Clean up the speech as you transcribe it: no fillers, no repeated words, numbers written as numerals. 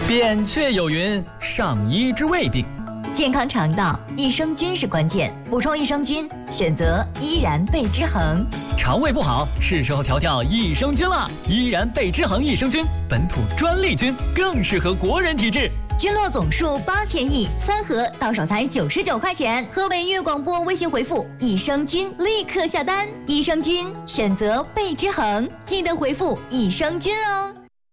扁鹊有云：上医之未病。 健康肠道，益生菌是关键。补充益生菌，选择依然贝之恒。 肠胃不好，是时候调调益生菌了。依然贝之恒益生菌，本土专利菌，更适合国人体质。 菌落总数8000亿，3盒到手才99块钱。河北粤广播微信回复益生菌，立刻下单。益生菌选择贝之恒，记得回复益生菌哦。